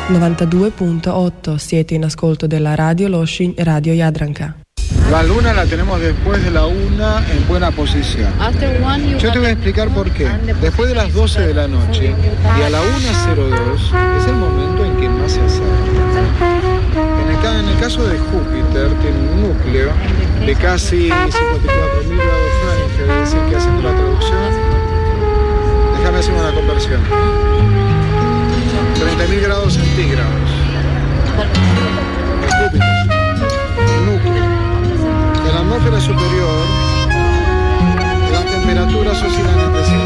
92.8, siete in ascolto della Radio Loshin, Radio Jadranka. La luna la tenemos después de la 1 en buena posición. Yo te voy a explicar por qué. Después de las 12 de la noche y a la 1:02 es el momento en que más se acerca. En el caso de Júpiter tiene un núcleo de casi 54.000 grados Fahrenheit, es decir, que haciendo la traducción, déjame hacer una conversión, 30.000 grados centígrados. Júpiter, núcleo. En la atmósfera superior, las temperaturas oscilan entre 5